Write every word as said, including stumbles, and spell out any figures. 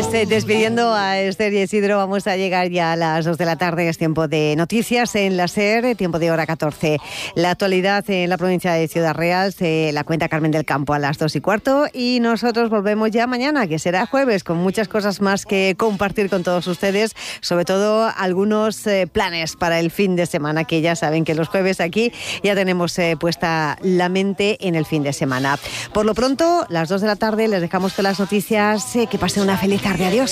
Pues eh, despidiendo a Esther y Isidro, vamos a llegar ya a las dos de la tarde. Es tiempo de noticias en la SER, tiempo de hora catorce. La actualidad en la provincia de Ciudad Real se la cuenta Carmen del Campo a las dos y cuarto. Y nosotros volvemos ya mañana, que será jueves, con muchas cosas más que compartir con todos ustedes. Sobre todo algunos eh, planes para el fin de semana, que ya saben que los jueves aquí ya tenemos eh, puesta la mente en el fin de semana. Por lo pronto, las dos de la tarde les dejamos con las noticias. Eh, que pasen una feliz tarde. Adiós.